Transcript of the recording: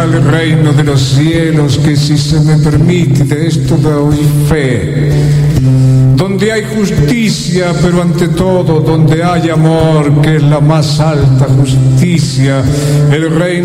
está el reino de los cielos, que si se me permite de esto doy fe. Donde hay justicia, pero ante todo donde hay amor, que es la más alta justicia, el reino